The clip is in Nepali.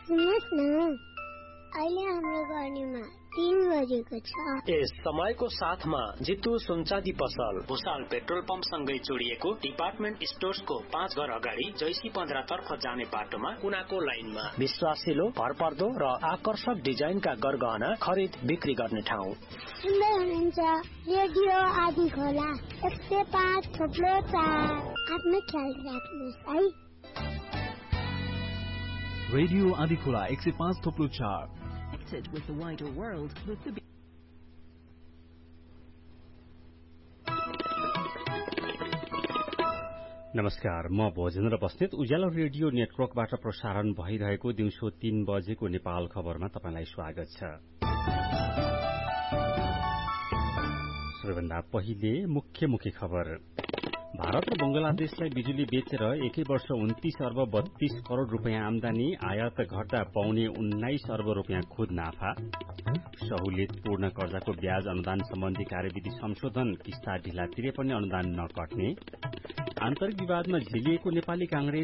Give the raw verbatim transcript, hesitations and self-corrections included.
सुन्नुहोस् न, अहिले हाम्रो गर्नेमा तीन बजेको छ। यस समयको साथमा जितु सुनचाँदी पसल भुसाल पेट्रोल पम्प सँगै जोडिएको डिपार्टमेन्ट स्टोर्सको पाँच घर अगाडि जैसी पन्ध्र तर्फ जाने बाटोमा कुनाको लाइनमा विश्वासिलो, भरपर्दो र आकर्षक डिजाइनका गरगहना खरिद बिक्री गर्ने ठाउँ। सुन्दै हुनुहुन्छ रेडियो आदि खोला एक सय पाँच थोप्लो चार। आफ्नो ख्याल राख्नुहोस् है। रेडियो आदि खोला एक सय पाँच थोप्लो चार। With the wider world with the नमस्कार, म भोजेन्द्र बस्नेत उज्यालो रेडियो नेटवर्कबाट प्रसारण भइरहेको दिउँसो तीन बजेको नेपाल खबरमा तपाईंलाई स्वागत छ। सबैभन्दा पहिले मुख्य मुख्य खबर। भारत र बंगलादेशलाई बिजुली बेचेर एकै वर्ष उन्तीस अर्ब बत्तीस करोड़ रूपियाँ आमदानी, आयात घट्दा पाउने उन्नाइस अर्ब रूपियाँ खुद नाफा। सहुलियतपूर्ण कर्जाको ब्याज अनुदान सम्बन्धी कार्यविधि संशोधन, किस्ता ढिला तिरे पनि अनुदान नकट्ने। आन्तरिक विवादमा झेलिएको नेपाली कांग्रेस